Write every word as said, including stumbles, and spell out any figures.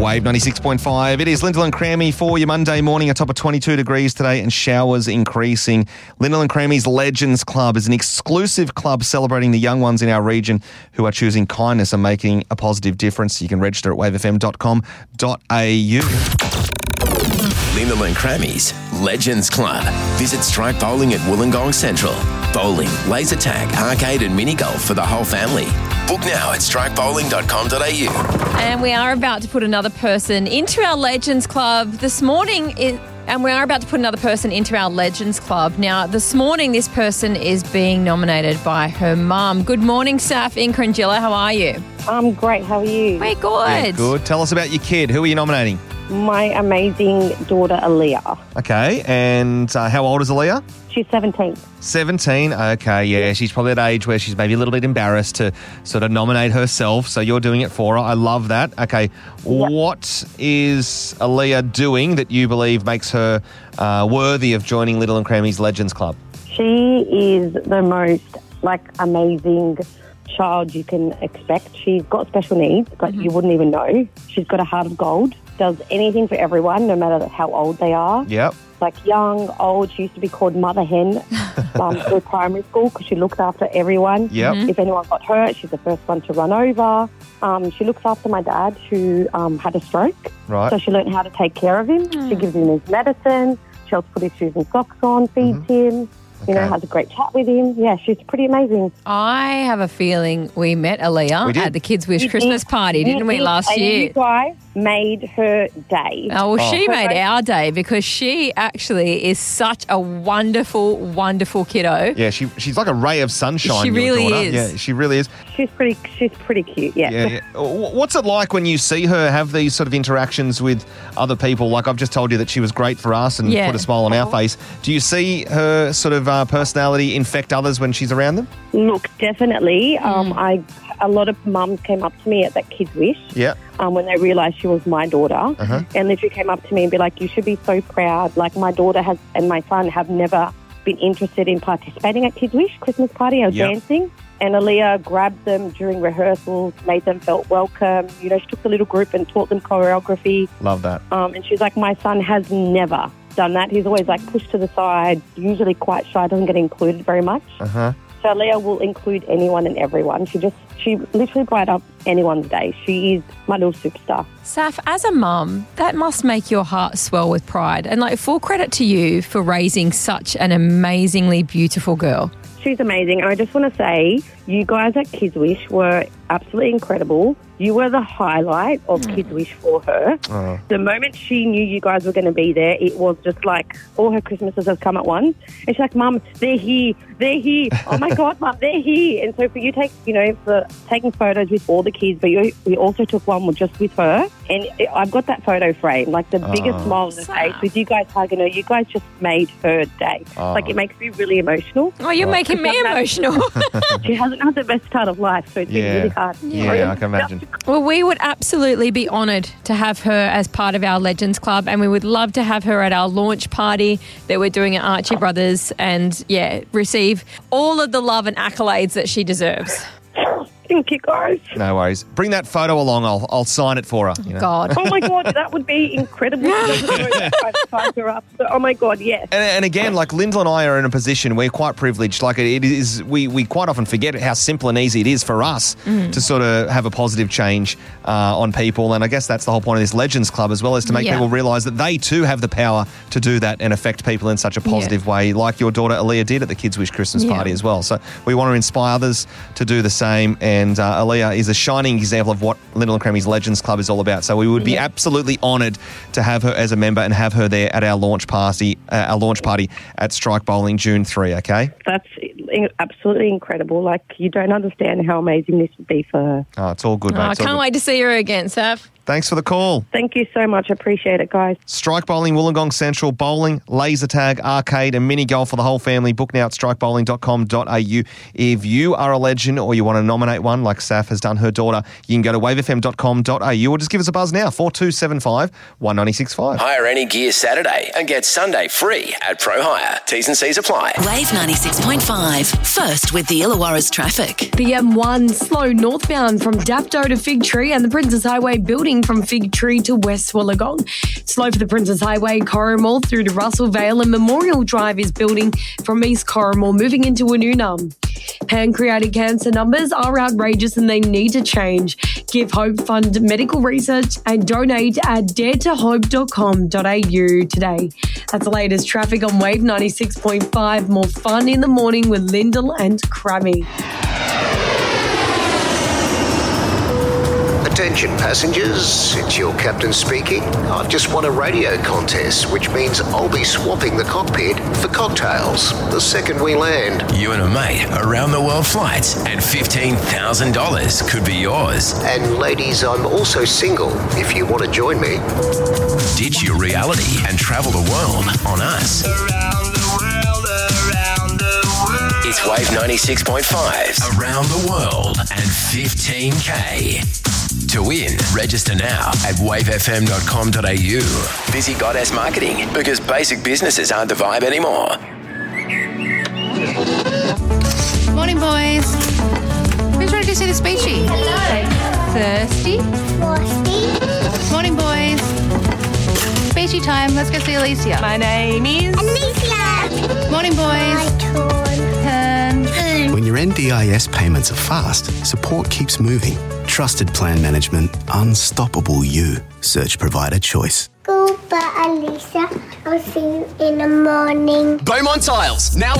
Wave ninety-six point five. It is Lyndall and Crammy for your Monday morning, a top of twenty-two degrees today and showers increasing. Lyndall and Crammy's Legends Club is an exclusive club celebrating the young ones in our region who are choosing kindness and making a positive difference. You can register at wave f m dot com dot a u. Lyndall and Crammy's Legends Club. Visit Strike Bowling at Wollongong Central. Bowling, laser tag, arcade and mini golf for the whole family. Book now at strike bowling dot com dot a u. And we are about to put another person into our Legends Club this morning. It, and we are about to put another person into our Legends Club. Now, this morning, this person is being nominated by her mum. Good morning, Saf, Inka and Gilla. How are you? I'm great. How are you? We're good. Yeah, good. Tell us about your kid. Who are you nominating? My amazing daughter, Aaliyah. Okay, and uh, how old is Aaliyah? She's seventeen. seventeen, okay, yeah. She's probably at an age where she's maybe a little bit embarrassed to sort of nominate herself, so you're doing it for her. I love that. Okay, yep. What is Aaliyah doing that you believe makes her uh, worthy of joining Lyndall and Crammy's Legends Club? She is the most, like, amazing child you can expect. She's got special needs, but mm-hmm. you wouldn't even know. She's got a heart of gold, does anything for everyone, no matter how old they are. Yep. Like young, old. She used to be called Mother Hen um, through primary school because she looked after everyone. Yep. Mm-hmm. If anyone got hurt, she's the first one to run over. Um, she looks after my dad who um, had a stroke. Right. So she learned how to take care of him. Mm. She gives him his medicine. She helps put his shoes and socks on, feeds mm-hmm. him. You know, Okay. has a great chat with him. Yeah, she's pretty amazing. I have a feeling we met Aaliyah We did. at the Kids Wish You Christmas did. party, didn't You we, did. last And year? you guys made her day. Oh, well, she Oh. made our day because she actually is such a wonderful, wonderful kiddo. Yeah, she she's like a ray of sunshine. She your really daughter. is. Yeah, she really is. She's pretty. She's pretty cute. Yeah. Yeah, yeah. Wh- What's it like when you see her have these sort of interactions with other people? Like I've just told you that she was great for us and Yeah. put a smile on our face. Do you see her sort of uh, personality infect others when she's around them? Look, definitely. Um, I a lot of mums came up to me at that Kids Wish. Yeah. Um, when they realised she was my daughter, Uh-huh. and literally came up to me and be like, "You should be so proud. Like my daughter has and my son have never been interested in participating at Kids Wish Christmas party or Yep. dancing." And Aaliyah grabbed them during rehearsals, made them feel welcome. You know, she took the little group and taught them choreography. Love that. Um, and she's like, my son has never done that. He's always like pushed to the side, usually quite shy, doesn't get included very much. Uh-huh. So Leah will include anyone and everyone. She just, she literally brightened up anyone's day. She is my little superstar. Saf, as a mum, that must make your heart swell with pride. And like full credit to you for raising such an amazingly beautiful girl. She's amazing. And I just want to say, you guys at Kids Wish were absolutely incredible. You were the highlight of mm. Kids Wish for her. Oh. The moment she knew you guys were going to be there, it was just like all her Christmases have come at once. And she's like, Mum, they're here, they're here. Oh my God, Mum, they're here. And so for you take, you know, for taking photos with all the kids, but you, we also took one just with her. And it, I've got that photo frame, like the Oh. biggest smile on her face with you guys hugging her. You guys just made her day. Oh. Like it makes me really emotional. Oh, you're Oh. making me emotional. She hasn't had the best start of life, so it's Yeah. been really hard. Yeah, I can imagine. Well, we would absolutely be honoured to have her as part of our Legends Club, and we would love to have her at our launch party that we're doing at Archie Brothers and, yeah, receive all of the love and accolades that she deserves. Thank you, guys. No worries. Bring that photo along. I'll I'll sign it for her. You know? God. Oh, my God, that would be incredible. She doesn't know that I've signed her up. So, oh, my God, yes. And, and again, like Lyndall and I are in a position we're quite privileged. Like it is, we, we quite often forget how simple and easy it is for us Mm. to sort of have a positive change uh, on people. And I guess that's the whole point of this Legends Club, as well as to make Yeah. people realise that they too have the power to do that and affect people in such a positive way, like your daughter Aaliyah did at the Kids Wish Christmas Yeah. party as well. So we want to inspire others to do the same. And uh, Aaliyah is a shining example of what Lyndall and Crammy's Legends Club is all about. So we would be Yeah. absolutely honoured to have her as a member and have her there at our launch party, uh, our launch party at Strike Bowling June third, okay? That's in- absolutely incredible. Like, you don't understand how amazing this would be for her. Oh, it's all good, mate. Oh, I It's all can't good. wait to see her again, Saf. Thanks for the call. Thank you so much. I appreciate it, guys. Strike Bowling, Wollongong Central, bowling, laser tag, arcade and mini golf for the whole family. Book now at strike bowling dot com dot a u. If you are a legend or you want to nominate one like Saf has done her daughter, you can go to wave f m dot com dot a u or just give us a buzz now, four two seven five, one nine six five. Hire any gear Saturday and get Sunday free at Pro Hire. T's and C's apply. Wave ninety-six point five. five. First with the Illawarra's traffic. The M one slow northbound from Dapto to Fig Tree and the Princess Highway building from Fig Tree to West Wollongong. Slow for the Princess Highway, Corrimal through to Russell Vale, and Memorial Drive is building from East Corrimal moving into Woonona. Pancreatic cancer numbers are outrageous and they need to change. Give Hope, fund medical research and donate at dare to hope dot com dot a u today. That's the latest traffic on Wave ninety-six point five. More fun in the morning with Lyndall and Crammy. Attention passengers, it's your captain speaking. I've just won a radio contest, which means I'll be swapping the cockpit for cocktails the second we land. You and a mate around the world flights and fifteen thousand dollars could be yours. And ladies, I'm also single if you want to join me. Ditch your reality and travel the world on us. Around the world, around the world. It's Wave ninety-six point five. Around the world and fifteen K. To win, register now at wave f m dot com dot a u. Busy Goddess Marketing, because basic businesses aren't the vibe anymore. Morning, boys. Who's ready to see the speechy? Hello. Thirsty? Frosty. Morning, boys. Speechy time. Let's go see Alicia. My name is Alicia. Morning, boys. My turn. Turn. When your N D I S payments are fast, support keeps moving. Trusted plan management, unstoppable you. Search provider choice. Goodbye, Alicia. I'll see you in the morning. Beaumont Tiles, now